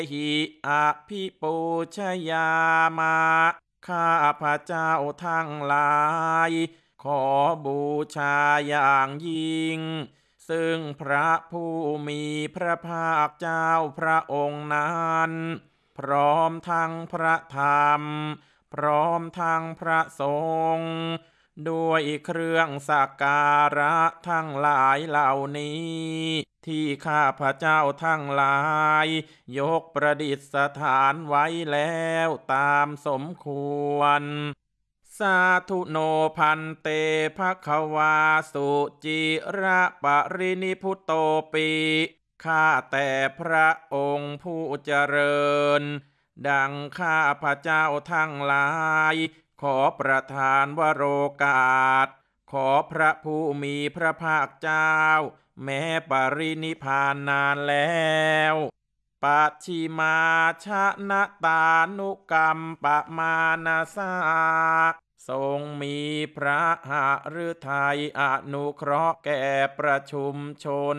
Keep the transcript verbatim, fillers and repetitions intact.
หิอภิปูชยามาข้าพระเจ้าทั้งหลายขอบูชาอย่างยิ่งซึ่งพระผู้มีพระภาคเจ้าพระองค์นั้นพร้อมทั้งพระธรรมพร้อมทั้งพระสงฆ์ด้วยเครื่องสักการะทั้งหลายเหล่านี้ที่ข้าพระเจ้าทั้งหลายยกประดิษฐานไว้แล้วตามสมควรสาธุโนพันเตภควาสุจิระปรินิพุตโตปิข้าแต่พระองค์ผู้เจริญดังข้าพระเจ้าทั้งหลายขอประทานวโรกาสขอพระผู้มีพระภาคเจ้าแม้ปรินิพพานนานแล้วปัจฉิมาชนะตานุกรรมปมานาสาทรงมีพระหฤทัยอนุเคราะห์แก่ประชุมชน